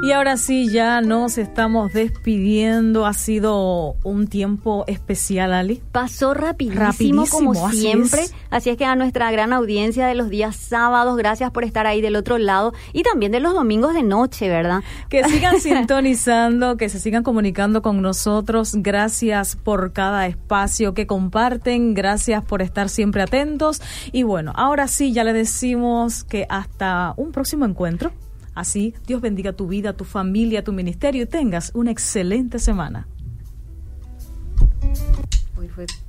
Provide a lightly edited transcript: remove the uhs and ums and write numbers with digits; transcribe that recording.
Y ahora sí, ya nos estamos despidiendo. Ha sido un tiempo especial, Ali. Pasó rapidísimo como siempre. Así es que a nuestra gran audiencia de los días sábados, gracias por estar ahí del otro lado y también de los domingos de noche, ¿verdad? Que sigan sintonizando, que se sigan comunicando con nosotros. Gracias por cada espacio que comparten. Gracias por estar siempre atentos. Y bueno, ahora sí, ya le decimos que hasta un próximo encuentro. Así, Dios bendiga tu vida, tu familia, tu ministerio y tengas una excelente semana. Hoy fue